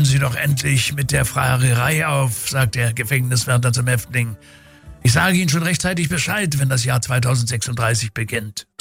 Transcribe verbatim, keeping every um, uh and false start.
hören Sie doch endlich mit der Fahrerei auf, sagt der Gefängniswärter zum Häftling. Ich sage Ihnen schon rechtzeitig Bescheid, wenn das Jahr zweitausendsechsunddreißig beginnt.